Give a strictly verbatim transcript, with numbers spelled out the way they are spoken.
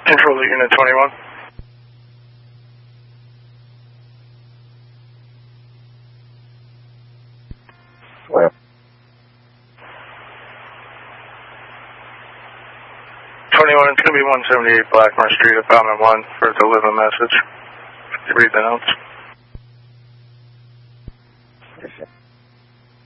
Control to Unit twenty-one. Well. twenty-one, it's going to be one seventy-eight Blackmore Street, Apartment one, for a deliver message. Read the notes. Yes, sir.